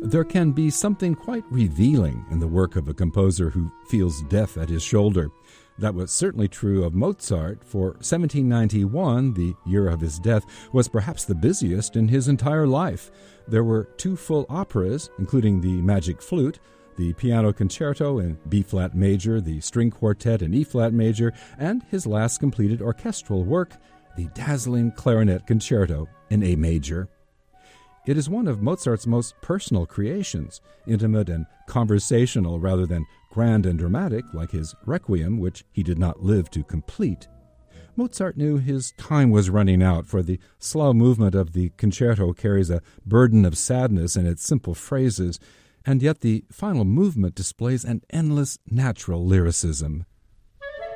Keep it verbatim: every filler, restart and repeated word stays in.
There can be something quite revealing in the work of a composer who feels death at his shoulder. That was certainly true of Mozart, for seventeen ninety-one, the year of his death, was perhaps the busiest in his entire life. There were two full operas, including the Magic Flute, the Piano Concerto in B-flat major, the String Quartet in E-flat major, and his last completed orchestral work, the dazzling Clarinet Concerto in A major. It is one of Mozart's most personal creations, intimate and conversational rather than grand and dramatic like his Requiem, which he did not live to complete. Mozart knew his time was running out, for the slow movement of the concerto carries a burden of sadness in its simple phrases, and yet the final movement displays an endless natural lyricism.